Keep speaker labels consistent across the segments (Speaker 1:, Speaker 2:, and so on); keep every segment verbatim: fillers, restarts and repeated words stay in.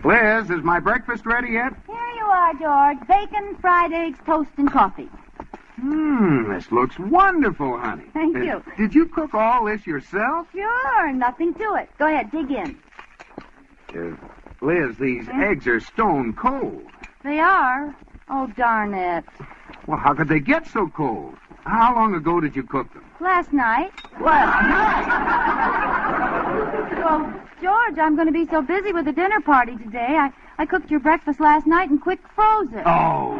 Speaker 1: Liz, is my breakfast ready yet?
Speaker 2: Here you are, George. Bacon, fried eggs, toast, and coffee.
Speaker 1: Hmm, this looks wonderful, honey.
Speaker 2: Thank
Speaker 1: Uh,
Speaker 2: you.
Speaker 1: Did you cook all this yourself?
Speaker 2: Sure, nothing to it. Go ahead, dig in.
Speaker 1: Uh, Liz, these
Speaker 2: Hmm?
Speaker 1: eggs are stone cold.
Speaker 2: They are. Oh, darn it.
Speaker 1: Well, how could they get so cold? How long ago did you cook them?
Speaker 2: Last night.
Speaker 1: Last night?
Speaker 2: Well, George, I'm going to be so busy with the dinner party today. I, I cooked your breakfast last night and quick froze it.
Speaker 1: Oh.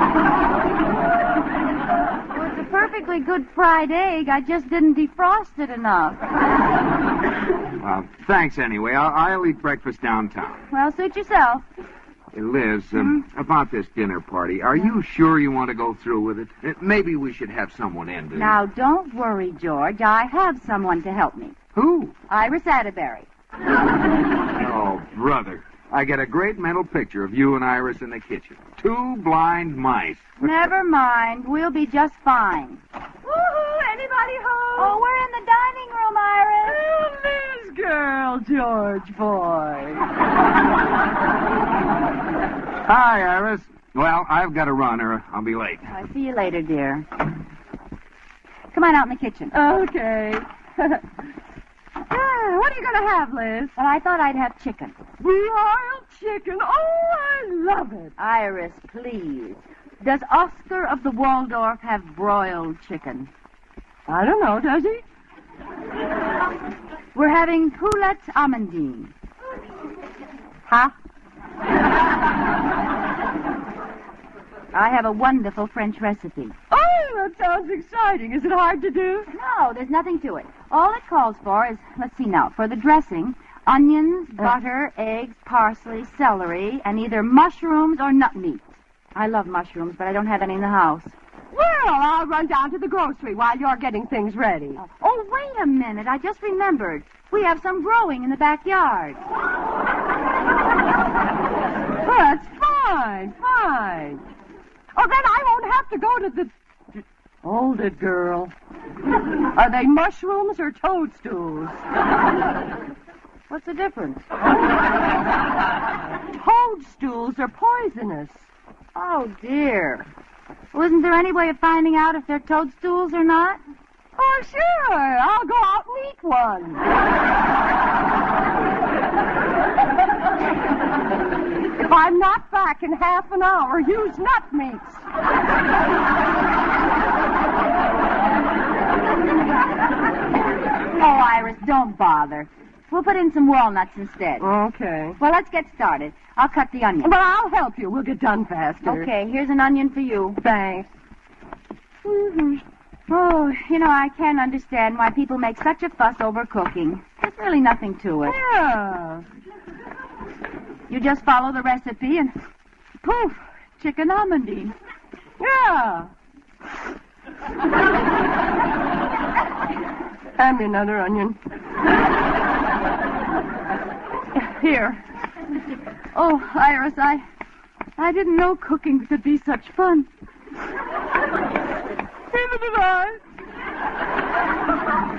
Speaker 2: Well, it's a perfectly good fried egg. I just didn't defrost it enough.
Speaker 1: Well, thanks anyway. I'll, I'll eat breakfast downtown.
Speaker 2: Well, suit yourself.
Speaker 1: Hey, Liz, um, about this dinner party, are you sure you want to go through with it? Uh, Maybe we should have someone in to...
Speaker 2: Now, don't worry, George. I have someone to help me.
Speaker 1: Who?
Speaker 2: Iris Atterbury.
Speaker 1: Oh, brother. I get a great mental picture of you and Iris in the kitchen. Two blind mice.
Speaker 2: Never mind. We'll be just fine.
Speaker 3: Woo-hoo! Anybody home?
Speaker 2: Oh, we're in the dining room, Iris.
Speaker 3: Oh, Liz, girl, George, boy.
Speaker 1: Hi, Iris. Well, I've got to run or I'll be late.
Speaker 2: I'll see you later, dear. Come on out in the kitchen.
Speaker 3: Okay. Ah, what are you going to have, Liz?
Speaker 2: Well, I thought I'd have chicken.
Speaker 3: Broiled chicken. Oh, I love it.
Speaker 2: Iris, please. Does Oscar of the Waldorf have broiled chicken?
Speaker 3: I don't know, does he?
Speaker 2: We're having poulet amandine. Huh? I have a wonderful French recipe.
Speaker 3: Oh, that sounds exciting. Is it hard to do?
Speaker 2: No, there's nothing to it. All it calls for is, let's see now, for the dressing, onions, butter, eggs, parsley, celery, and either mushrooms or nut meat. I love mushrooms, but I don't have any in the house.
Speaker 3: Well, I'll run down to the grocery while you're getting things ready.
Speaker 2: Oh, wait a minute. I just remembered. We have some growing in the backyard.
Speaker 3: Well, that's fine, fine. Oh, then I won't have to go to the... Hold it, girl. Are they mushrooms or toadstools?
Speaker 2: What's the difference?
Speaker 3: Toadstools are poisonous.
Speaker 2: Oh, dear. Well, isn't there any way of finding out if they're toadstools or not?
Speaker 3: Oh, sure. I'll go out and eat one. If I'm not back in half an hour, use nut meats.
Speaker 2: Oh, Iris, don't bother. We'll put in some walnuts instead.
Speaker 3: Okay.
Speaker 2: Well, let's get started. I'll cut the onion.
Speaker 3: Well, I'll help you. We'll get done faster.
Speaker 2: Okay, here's an onion for you.
Speaker 3: Thanks.
Speaker 2: Mm-hmm. Oh, you know, I can't understand why people make such a fuss over cooking. There's really nothing to it.
Speaker 3: Yeah.
Speaker 2: You just follow the recipe and poof, chicken amandine.
Speaker 3: Yeah. Hand me another onion.
Speaker 2: Here. Oh, Iris, I I didn't know cooking could be such fun.
Speaker 3: Neither did I.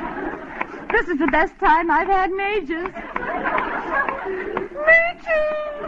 Speaker 2: This is the best time I've had in ages.
Speaker 3: Me too.